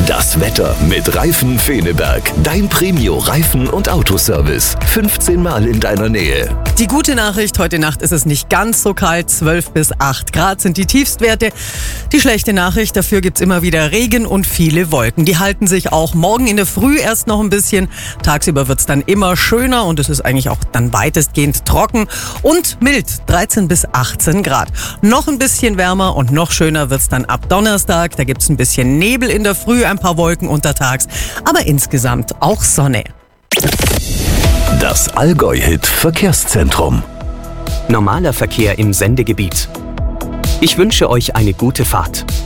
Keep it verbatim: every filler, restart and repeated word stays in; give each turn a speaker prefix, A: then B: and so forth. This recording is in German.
A: Das Wetter mit Reifen Feneberg. Dein Premio-Reifen- und Autoservice. fünfzehn Mal in deiner Nähe.
B: Die gute Nachricht, heute Nacht ist es nicht ganz so kalt. zwölf bis acht Grad sind die Tiefstwerte. Die schlechte Nachricht, dafür gibt's immer wieder Regen und viele Wolken. Die halten sich auch morgen in der Früh erst noch ein bisschen. Tagsüber wird's dann immer schöner und es ist eigentlich auch dann weitestgehend trocken und mild. dreizehn bis achtzehn Grad. Noch ein bisschen wärmer und noch schöner wird's dann ab Donnerstag. Da gibt's ein bisschen Nebel in der Früh, ein paar Wolken untertags, aber insgesamt auch Sonne.
A: Das Allgäu-Hit Verkehrszentrum.
C: Normaler Verkehr im Sendegebiet. Ich wünsche euch eine gute Fahrt.